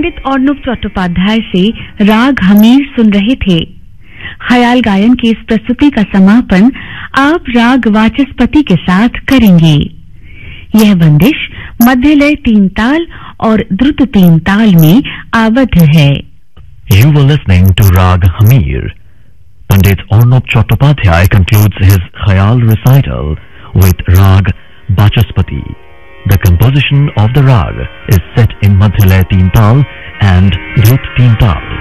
पंडित अर्णव चट्टोपाध्याय से राग हमीर सुन रहे थे। ख्याल गायन की इस प्रस्तुति का समापन आप राग वाचस्पति के साथ करेंगे। यह बंदिश मध्य लय 3 ताल और द्रुत 3 ताल में आबद्ध है। You were listening to Rag Hamir. Pandit Arnab Chattopadhyay concludes his Khayal recital with Rag Vachaspati. The composition of the Rag is set in Madhya Laya 3 Tal and Dhrut 3 Tal.